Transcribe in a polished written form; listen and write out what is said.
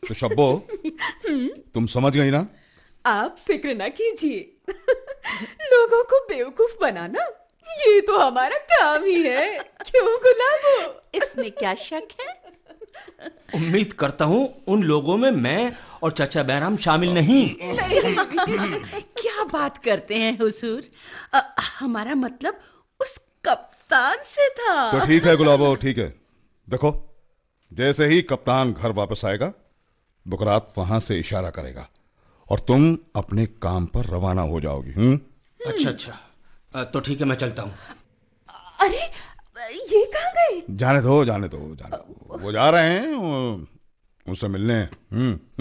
तो शब्बो, तुम समझ गई ना? आप फिक्र ना कीजिए। लोगों को बेवकूफ बनाना ये तो हमारा काम ही है, क्यों गुलाबो? इसमें क्या शक है? उम्मीद करता हूँ उन लोगों में मैं और चाचा बैराम शामिल नहीं। क्या बात करते हैं हुजूर? हमारा मतलब उस कप्तान से था। तो ठीक है गुलाबो, ठीक है। देखो, जैसे ही कप्तान घर वापस आएगा, बुकरात वहां से इशारा करेगा और तुम अपने काम पर रवाना हो जाओगी। अच्छा अच्छा, तो ठीक है, मैं चलता हूँ। अरे ये कहाँ गए? जाने दो, जाने दो, जाने दो। वो जा रहे हैं, उनसे मिलने।